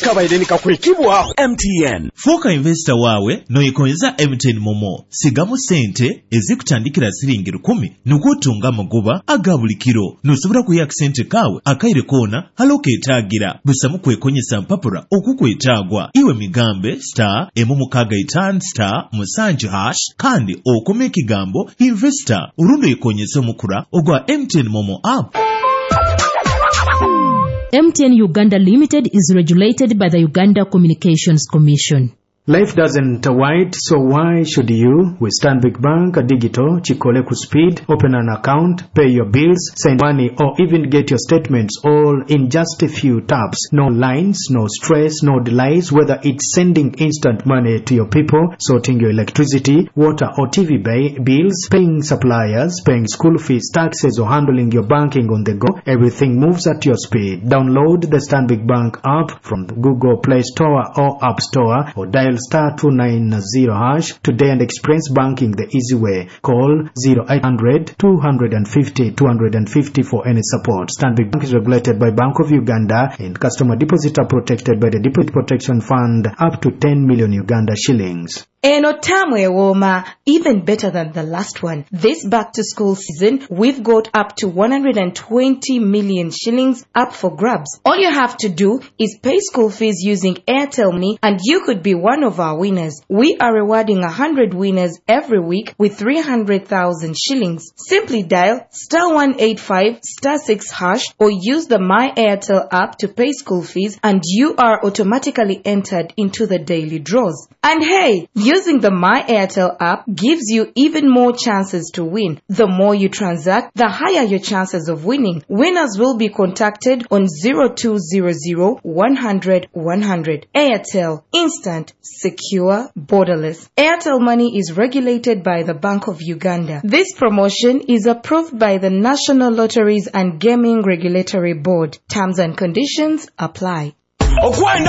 kabaideni kakwekibwaho MTN. Foka investor wawe noyekonyeza MTN Momo. Sigamu sente ezikutandikira siringi 10 nukutunga amagoba agabulikiro. Nosobora kuyak sente kawe akaire kona haloketagira. Busamu kwekonyesa mpapura okukwetagwa. Iwe migambe star emumukaga itan star musanju hash kandi okome kigambo investor urundo yekonyesa mukura ogwa MTN Momo app. MTN Uganda Limited is regulated by the Uganda Communications Commission. Life doesn't wait, so why should you? With Stanbic Bank Digital, Chikole ku speed, open an account, pay your bills, send money, or even get your statements all in just a few taps. No lines, no stress, no delays, whether it's sending instant money to your people, sorting your electricity, water or TV bills, paying suppliers, paying school fees, taxes, or handling your banking on the go. Everything moves at your speed. Download the Stanbic Bank app from the Google Play Store or App Store, or dial star 290 hash today and experience banking the easy way. Call 0800 250 250 for any support. Stanbic Bank is regulated by Bank of Uganda, and customer deposits are protected by the Deposit Protection Fund up to 10 million Uganda shillings. Eno tamwe woma, even better than the last one. This back to school season, we've got up to 120 million shillings up for grabs. All you have to do is pay school fees using Airtel Money and you could be one of our winners. We are rewarding 100 winners every week with 300,000 shillings. Simply dial star 185 star 6 hash or use the My Airtel app to pay school fees and you are automatically entered into the daily draws. And hey, using the My Airtel app gives you even more chances to win. The more you transact, the higher your chances of winning. Winners will be contacted on 0200 100 100. Airtel, instant, secure, borderless. Airtel Money is regulated by the Bank of Uganda. This promotion is approved by the National Lotteries and Gaming Regulatory Board. Terms and conditions apply. Okwenda